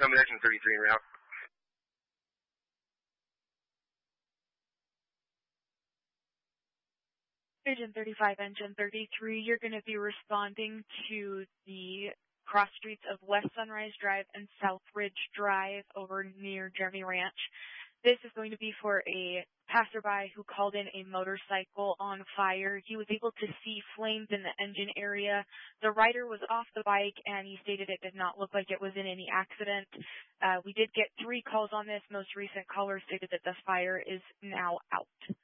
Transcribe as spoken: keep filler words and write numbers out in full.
I'm Engine thirty-three en route. Engine thirty-five, Engine thirty-three, you're going to be responding to the cross streets of West Sunrise Drive and South Ridge Drive over near Jeremy Ranch. This is going to be for a passerby who called in a motorcycle on fire. He was able to see flames in the engine area. The rider was off the bike, and he stated it did not look like it was in any accident. Uh, we did get three calls on this. Most recent caller stated that the fire is now out.